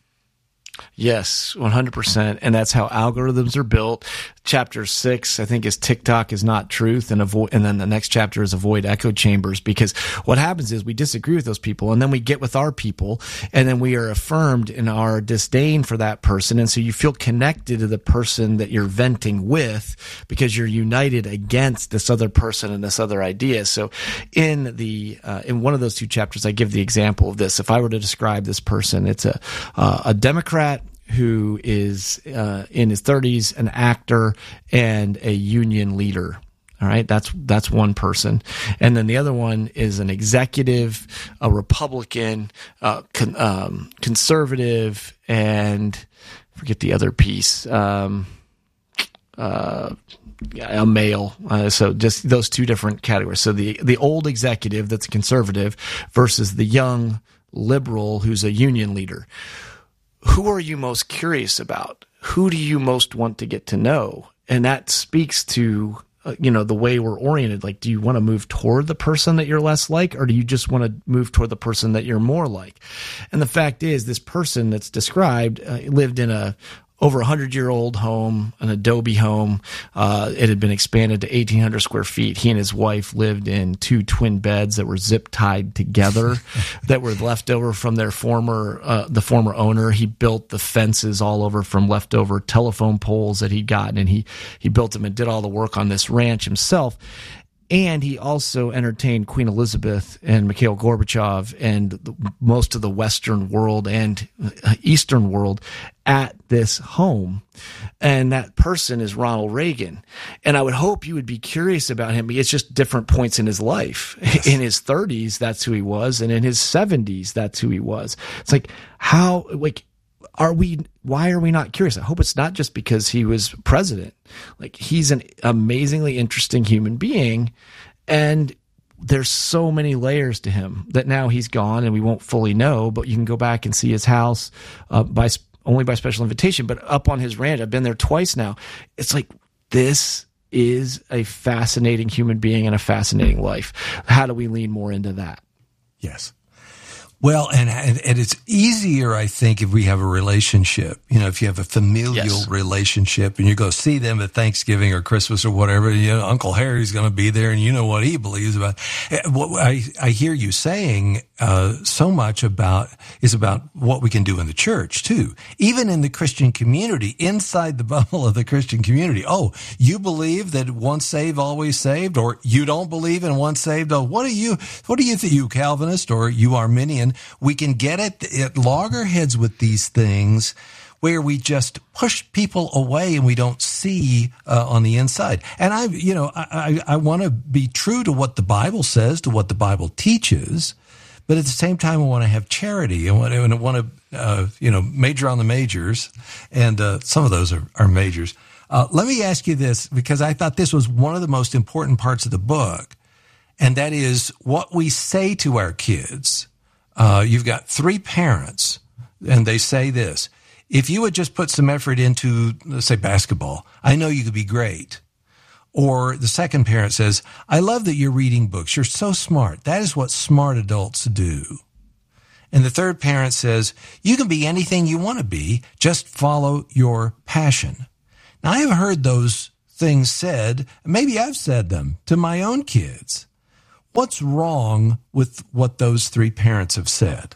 Yes, one hundred percent. And that's how algorithms are built. Chapter six, I think, is TikTok is not truth. And avoid, and then the next chapter is avoid echo chambers, because what happens is we disagree with those people and then we get with our people and then we are affirmed in our disdain for that person. And so you feel connected to the person that you're venting with because you're united against this other person and this other idea. So in the, uh, in one of those two chapters, I give the example of this. If I were to describe this person, it's a, uh, a Democrat who is uh, in his thirties, an actor, and a union leader. All right, that's that's one person, and then the other one is an executive, a Republican, uh, con- um, conservative, and forget the other piece. Um, uh, a male. Uh, so just those two different categories. So the the old executive that's a conservative versus the young liberal who's a union leader. Who are you most curious about? Who do you most want to get to know? And that speaks to, uh, you know, the way we're oriented. Like, do you want to move toward the person that you're less like, or do you just want to move toward the person that you're more like? And the fact is, this person that's described uh, lived in a over a hundred-year-old home, an Adobe home. Uh, it had been expanded to eighteen hundred square feet. He and his wife lived in two twin beds that were zip-tied together that were left over from their former, uh, the former owner. He built the fences all over from leftover telephone poles that he'd gotten, and he, he built them and did all the work on this ranch himself. And he also entertained Queen Elizabeth and Mikhail Gorbachev and the, most of the Western world and Eastern world at this home. And that person is Ronald Reagan. And I would hope you would be curious about him. It's just different points in his life. Yes. In his thirties, that's who he was. And in his seventies, that's who he was. It's like, how, like, Are we, why are we not curious? I hope it's not just because he was president. Like, he's an amazingly interesting human being, and there's so many layers to him that now he's gone and we won't fully know, but you can go back and see his house uh, by only by special invitation, but up on his ranch. I've been there twice now. It's like, this is a fascinating human being and a fascinating life. How do we lean more into that? Yes. Well, and, and and it's easier, I think, if we have a relationship. You know, if you have a familial yes. relationship and you go see them at Thanksgiving or Christmas or whatever, you know, Uncle Harry's going to be there and you know what he believes about. What I, I hear you saying uh, so much about is about what we can do in the church, too. Even in the Christian community, inside the bubble of the Christian community. Oh, you believe that once saved, always saved, or you don't believe in once saved? Oh, what do you, what do you think, you Calvinist or you Arminian? We can get at, at loggerheads with these things where we just push people away and we don't see uh, on the inside. And I, you know, I, I, I want to be true to what the Bible says, to what the Bible teaches, but at the same time, I want to have charity. I want to, I want to uh, you know, major on the majors, and uh, some of those are, are majors. Uh, let me ask you this, because I thought this was one of the most important parts of the book, and that is what we say to our kids. Uh, you've got three parents, and they say this: if you would just put some effort into, let's say, basketball, I know you could be great. Or the second parent says, I love that you're reading books. You're so smart. That is what smart adults do. And the third parent says, you can be anything you want to be. Just follow your passion. Now, I have heard those things said, maybe I've said them to my own kids. What's wrong with what those three parents have said?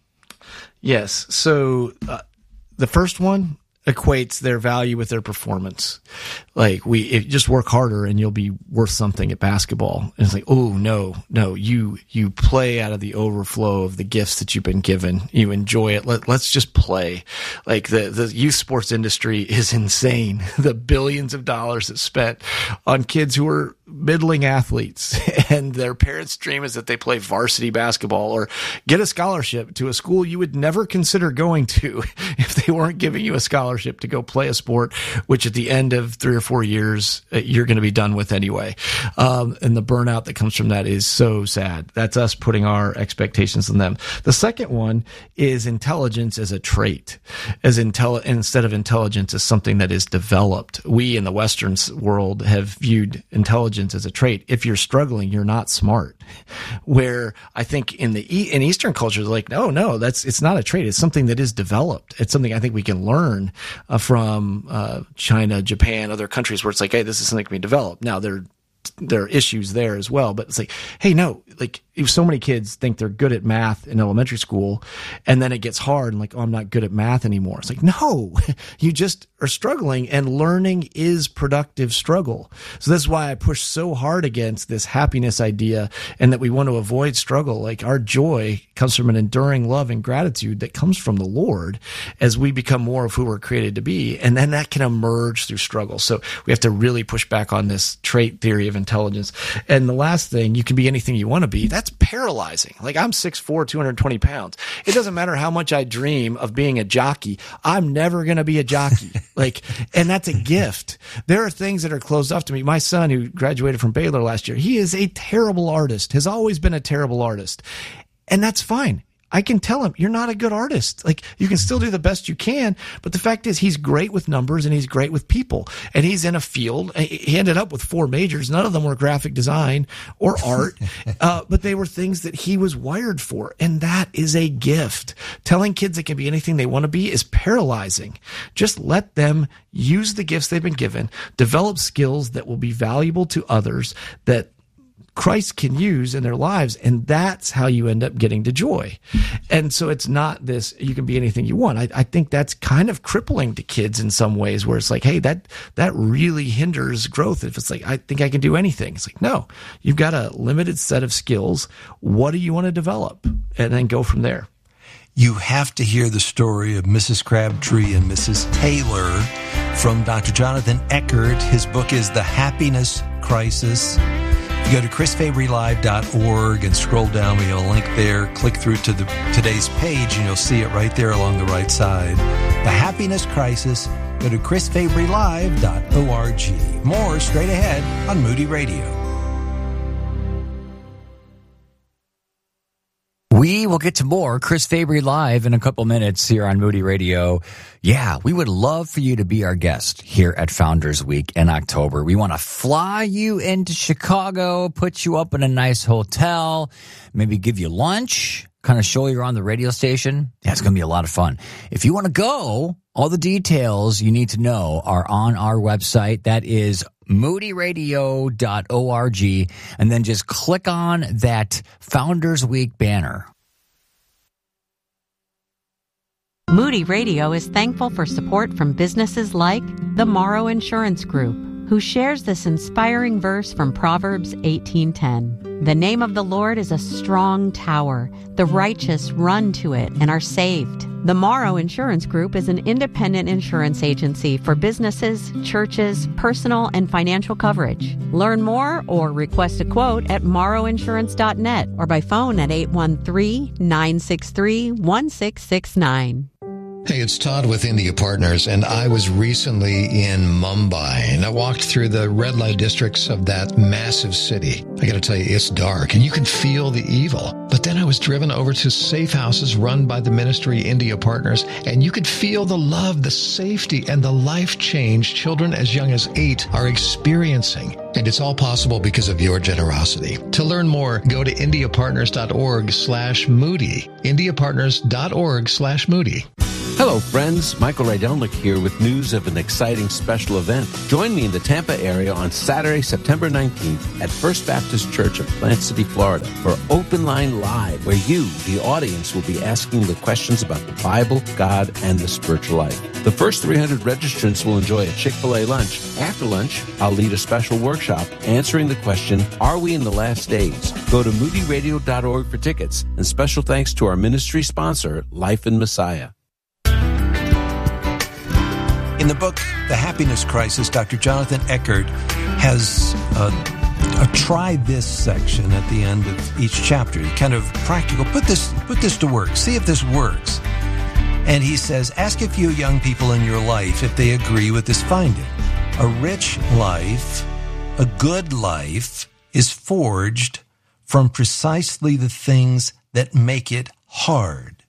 Yes. So uh, the first one equates their value with their performance. Like, we if, just work harder and you'll be worth something at basketball. And it's like, oh, no, no, you you play out of the overflow of the gifts that you've been given. You enjoy it. Let, let's just play. Like, the, the youth sports industry is insane. The billions of dollars that's spent on kids who are middling athletes, and their parents' dream is that they play varsity basketball or get a scholarship to a school you would never consider going to if they weren't giving you a scholarship to go play a sport, which at the end of three or four years, you're going to be done with anyway. Um, and the burnout that comes from that is so sad. That's us putting our expectations on them. The second one is intelligence as a trait, as intel- instead of intelligence as something that is developed. We in the Western world have viewed intelligence as a trait. If you're struggling, you're not smart. Where I think in the in Eastern culture, they're like, no, no, that's it's not a trait. It's something that is developed. It's something I think we can learn uh, from uh, China, Japan, other countries where it's like, hey, this is something that can be developed. Now, there there are issues there as well, but it's like, hey, no, like, if so many kids think they're good at math in elementary school, and then it gets hard and like, oh, I'm not good at math anymore. It's like, no, you just are struggling, and learning is productive struggle. So that's why I push so hard against this happiness idea, and that we want to avoid struggle. Like, our joy comes from an enduring love and gratitude that comes from the Lord as we become more of who we're created to be. And then that can emerge through struggle. So we have to really push back on this trait theory of intelligence. And the last thing, you can be anything you want to be. That's paralyzing. Like, I'm six foot four, two hundred twenty pounds. It doesn't matter how much I dream of being a jockey. I'm never going to be a jockey. Like, and that's a gift. There are things that are closed off to me. My son, who graduated from Baylor last year, he is a terrible artist, has always been a terrible artist. And that's fine. I can tell him, you're not a good artist. Like, you can still do the best you can, but the fact is he's great with numbers and he's great with people. And he's in a field. He ended up with four majors. None of them were graphic design or art, uh, but they were things that he was wired for. And that is a gift. Telling kids they can be anything they want to be is paralyzing. Just let them use the gifts they've been given, develop skills that will be valuable to others, that Christ can use in their lives, and that's how you end up getting to joy. And so it's not this, you can be anything you want. I, I think that's kind of crippling to kids in some ways, where it's like, hey, that that really hinders growth. If it's like, I think I can do anything. It's like, no, you've got a limited set of skills. What do you want to develop? And then go from there. You have to hear the story of Missus Crabtree and Missus Taylor from Doctor Jonathan Eckert. His book is The Happiness Crisis. You go to chris fabry live dot org and scroll down. We have a link there. Click through to the today's page, and you'll see it right there along the right side. The Happiness Crisis. Go to chris fabry live dot org. More straight ahead on Moody Radio. We will get to more Chris Fabry Live in a couple minutes here on Moody Radio. Yeah, we would love for you to be our guest here at Founders Week in October. We want to fly you into Chicago, put you up in a nice hotel, maybe give you lunch, kind of show you around the radio station. Yeah, it's going to be a lot of fun. If you want to go, all the details you need to know are on our website. That is moody radio dot org, and then just click on that Founders Week banner. Moody Radio is thankful for support from businesses like the Morrow Insurance Group, who shares this inspiring verse from Proverbs eighteen ten. The name of the Lord is a strong tower. The righteous run to it and are saved. The Morrow Insurance Group is an independent insurance agency for businesses, churches, personal and financial coverage. Learn more or request a quote at morrow insurance dot net or by phone at eight one three, nine six three, one six six nine. Hey, it's Todd with India Partners, and I was recently in Mumbai, and I walked through the red light districts of that massive city. I got to tell you, it's dark, and you can feel the evil. But then I was driven over to safe houses run by the ministry India Partners, and you could feel the love, the safety, and the life change children as young as eight are experiencing. And it's all possible because of your generosity. To learn more, go to indiapartners.org slash moody. indiapartners.org slash moody. Hello, friends. Michael Rydelnik here with news of an exciting special event. Join me in the Tampa area on Saturday, September nineteenth at First Baptist Church of Plant City, Florida for Open Line Live, where you, the audience, will be asking the questions about the Bible, God, and the spiritual life. The first three hundred registrants will enjoy a Chick-fil-A lunch. After lunch, I'll lead a special workshop answering the question, are we in the last days? Go to moody radio dot org for tickets. And special thanks to our ministry sponsor, Life in Messiah. In the book, The Happiness Crisis, Doctor Jonathan Eckert has a, a try this section at the end of each chapter. Kind of practical. Put this, put this to work. See if this works. And he says, ask a few young people in your life if they agree with this finding. A rich life, a good life, is forged from precisely the things that make it hard.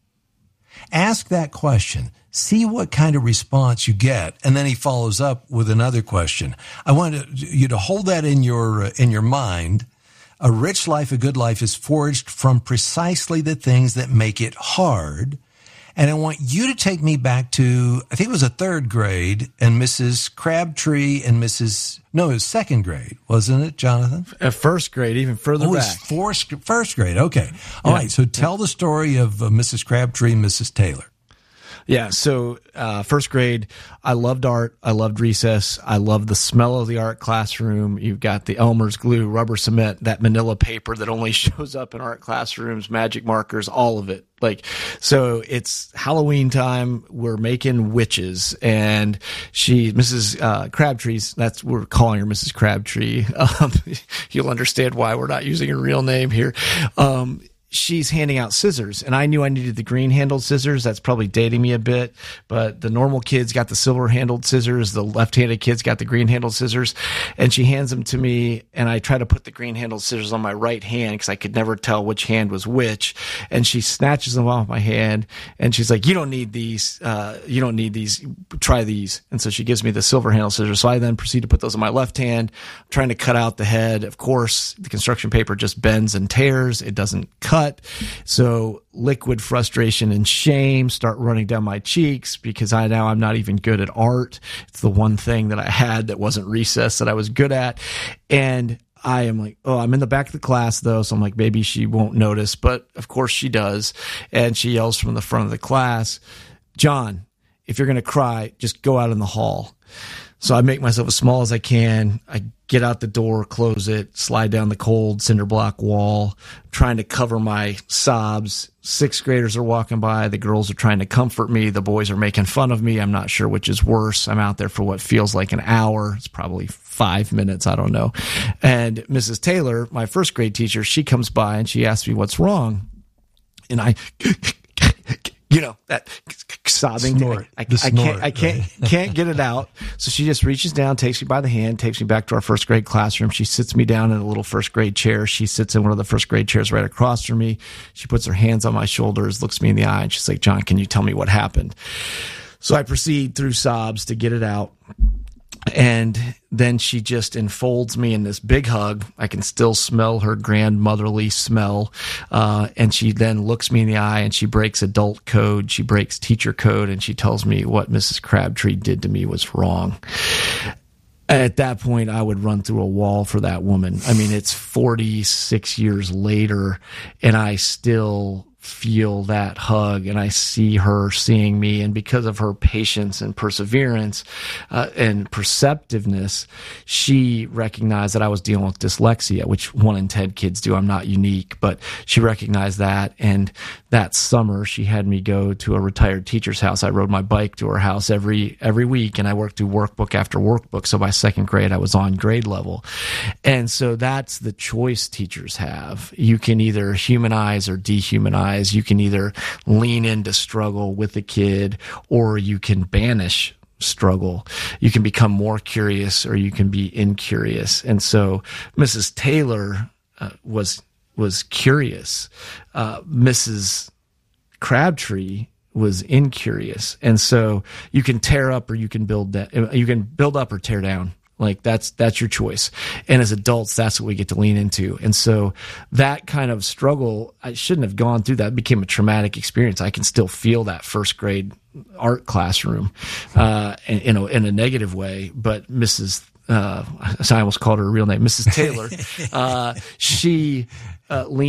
Ask that question. See what kind of response you get. And then he follows up with another question. I want you to hold that in your, in your mind. A rich life, a good life is forged from precisely the things that make it hard. And I want you to take me back to, I think it was a third grade, and Missus Crabtree and Missus No, it was second grade, wasn't it, Jonathan? At first grade, even further oh, back. Oh, it's first grade. Okay. All yeah. right. So tell the story of uh, Missus Crabtree and Missus Taylor. Yeah, so uh, first grade, I loved art. I loved recess. I loved the smell of the art classroom. You've got the Elmer's glue, rubber cement, that manila paper that only shows up in art classrooms, magic markers, all of it. Like, so it's Halloween time. We're making witches, and she, Missus Uh, Crabtree's, that's, we're calling her Missus Crabtree. Um, you'll understand why we're not using her real name here. Um, She's handing out scissors, and I knew I needed the green-handled scissors. That's probably dating me a bit, but the normal kids got the silver-handled scissors. The left-handed kids got the green-handled scissors, and she hands them to me, and I try to put the green-handled scissors on my right hand because I could never tell which hand was which, and she snatches them off my hand, and she's like, you don't need these. Uh, you don't need these. Try these. And so she gives me the silver-handled scissors, so I then proceed to put those on my left hand, trying to cut out the head. Of course, the construction paper just bends and tears. It doesn't cut. So liquid frustration and shame start running down my cheeks because I now I'm not even good at art. It's the one thing that I had that wasn't recess that I was good at. And I am like, oh, I'm in the back of the class though. So I'm like, maybe she won't notice, but of course she does. And she yells from the front of the class, John, if you're going to cry, just go out in the hall. So I make myself as small as I can. I get out the door, close it, slide down the cold cinder block wall, trying to cover my sobs. Sixth graders are walking by. The girls are trying to comfort me. The boys are making fun of me. I'm not sure which is worse. I'm out there for what feels like an hour. It's probably five minutes. I don't know. And Missus Taylor, my first grade teacher, she comes by and she asks me what's wrong. And I... You know, that sobbing snort, I, I, I snort, can't, I can't, right? can't get it out. So she just reaches down, takes me by the hand, takes me back to our first grade classroom. She sits me down in a little first grade chair. She sits in one of the first grade chairs right across from me. She puts her hands on my shoulders, looks me in the eye, and she's like, John, can you tell me what happened? So I proceed through sobs to get it out. And then she just enfolds me in this big hug. I can still smell her grandmotherly smell. Uh, and she then looks me in the eye and she breaks adult code. She breaks teacher code, and she tells me what Missus Crabtree did to me was wrong. At that point, I would run through a wall for that woman. I mean, it's forty-six years later, and I still feel that hug, and I see her seeing me, and because of her patience and perseverance uh, and perceptiveness, she recognized that I was dealing with dyslexia, which one in ten kids do. I'm not unique, but she recognized that, and that summer she had me go to a retired teacher's house. I rode my bike to her house every every week, and I worked through workbook after workbook, so by second grade I was on grade level. And so that's the choice teachers have. You can either humanize or dehumanize exercise, you can either lean into struggle with the kid, or you can banish struggle. You can become more curious, or you can be incurious. And so Missus Taylor uh, was was curious. Uh, Missus Crabtree was incurious. And so you can tear up or you can build that. You can build up or tear down. Like that's, that's your choice. And as adults, that's what we get to lean into. And so that kind of struggle, I shouldn't have gone through that. It became a traumatic experience. I can still feel that first grade art classroom, uh, in, in a, in a negative way. But Missus Uh, I almost called her a real name, Missus Taylor, uh, she, uh, leaned